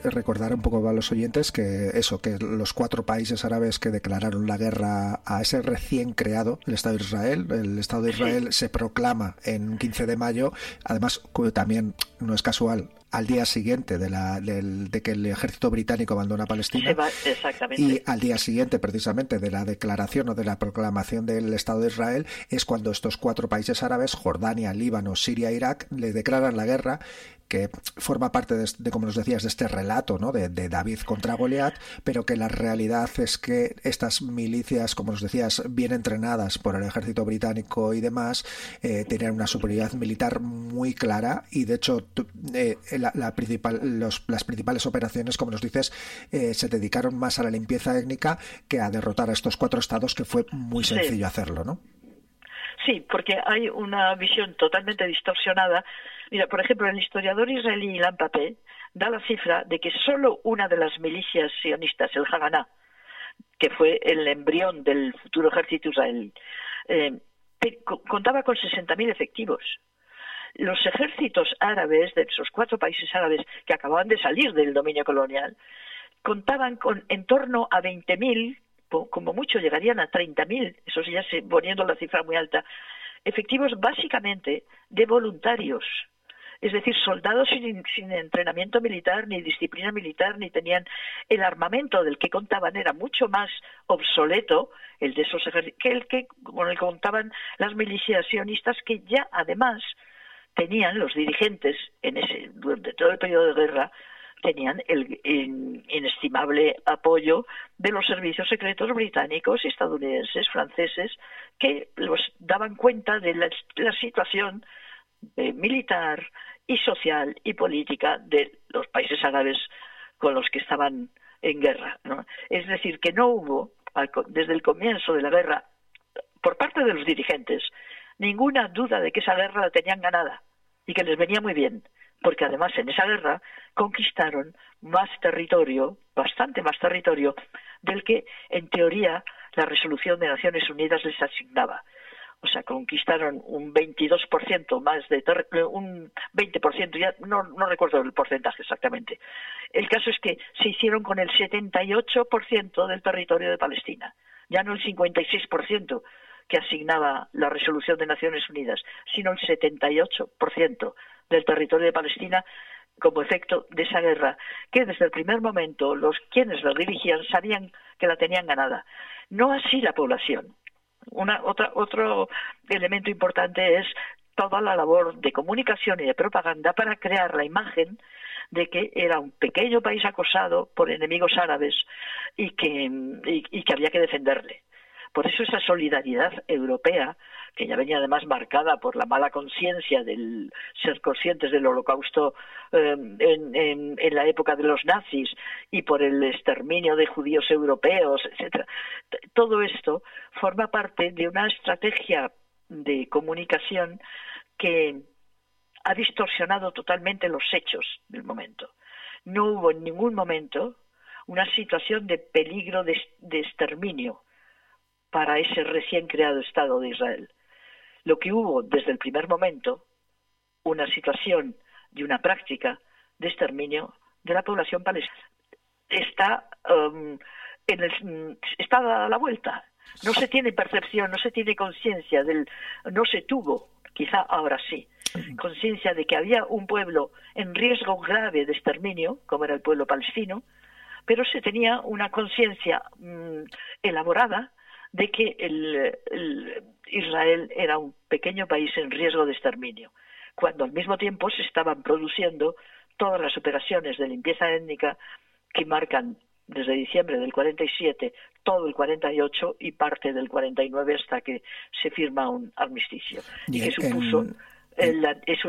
recordar un poco a los oyentes que los 4 países árabes que declararon la guerra a ese recién creado, el Estado de Israel. El Estado de Israel se proclama en 15 de mayo, además también no es casual, al día siguiente de que el ejército británico abandona Palestina, exactamente. Y al día siguiente precisamente de la declaración o de la proclamación del Estado de Israel es cuando estos 4 países árabes, Jordania, Líbano, Siria e Irak, le declaran la guerra, que forma parte de como nos decías, de este relato, ¿no?, de David contra Goliat, pero que la realidad es que estas milicias, como nos decías, bien entrenadas por el ejército británico y demás, tenían una superioridad militar muy clara y de hecho las principales operaciones, como nos dices, se dedicaron más a la limpieza étnica que a derrotar a estos 4 estados, que fue muy sencillo hacerlo, ¿no? Sí, porque hay una visión totalmente distorsionada. Mira, por ejemplo, el historiador israelí Ilan Pappé da la cifra de que solo una de las milicias sionistas, el Haganá, que fue el embrión del futuro ejército israelí, contaba con 60.000 efectivos. Los ejércitos árabes de esos 4 países árabes que acababan de salir del dominio colonial contaban con en torno a 20.000, como mucho llegarían a 30.000, eso ya poniendo la cifra muy alta, efectivos básicamente de voluntarios, es decir, soldados sin entrenamiento militar, ni disciplina militar, ni tenían el armamento del que contaban, era mucho más obsoleto el de esos ejércitos que el que con el que contaban las milicias sionistas, que ya además tenían los dirigentes durante todo el periodo de guerra, tenían el inestimable apoyo de los servicios secretos británicos, estadounidenses, franceses, que los daban cuenta de la situación militar y social y política de los países árabes con los que estaban en guerra, ¿no? Es decir, que no hubo, desde el comienzo de la guerra, por parte de los dirigentes, ninguna duda de que esa guerra la tenían ganada y que les venía muy bien, porque además en esa guerra conquistaron más territorio, bastante más territorio, del que en teoría la resolución de Naciones Unidas les asignaba. O sea, conquistaron un 22% más un 20%, ya no recuerdo el porcentaje exactamente. El caso es que se hicieron con el 78% del territorio de Palestina, ya no el 56% que asignaba la resolución de Naciones Unidas, sino el 78% del territorio de Palestina como efecto de esa guerra, que desde el primer momento quienes la dirigían sabían que la tenían ganada. No así la población. Otro elemento importante es toda la labor de comunicación y de propaganda para crear la imagen de que era un pequeño país acosado por enemigos árabes y que había que defenderle. Por eso esa solidaridad europea, que ya venía además marcada por la mala conciencia del ser conscientes del holocausto en la época de los nazis y por el exterminio de judíos europeos, etcétera. Todo esto forma parte de una estrategia de comunicación que ha distorsionado totalmente los hechos del momento. No hubo en ningún momento una situación de peligro de exterminio para ese recién creado Estado de Israel. Lo que hubo desde el primer momento, una situación y una práctica de exterminio de la población palestina. Está a la vuelta. No se tiene percepción, no se tiene conciencia no se tuvo, quizá ahora sí, conciencia de que había un pueblo en riesgo grave de exterminio, como era el pueblo palestino, pero se tenía una conciencia elaborada de que Israel era un pequeño país en riesgo de exterminio, cuando al mismo tiempo se estaban produciendo todas las operaciones de limpieza étnica que marcan desde diciembre del 47, todo el 48 y parte del 49 hasta que se firma un armisticio, y que supuso